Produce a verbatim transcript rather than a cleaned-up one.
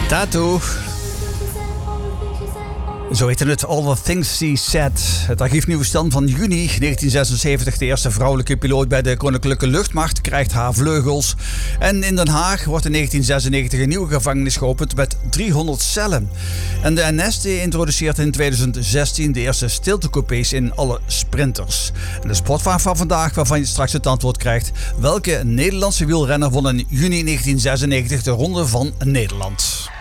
Tattoo. Zo heette het All the Things She Said. Het archiefnieuwsstand van juni negentien zesenzeventig. De eerste vrouwelijke piloot bij de Koninklijke Luchtmacht krijgt haar vleugels. En in Den Haag wordt in negentien zesennegentig een nieuwe gevangenis geopend met driehonderd cellen. En de N S D introduceert in tweeduizend zestien de eerste stiltecoupés in alle sprinters. En de sportvraag van vandaag, waarvan je straks het antwoord krijgt. Welke Nederlandse wielrenner won in juni negentien zesennegentig de Ronde van Nederland?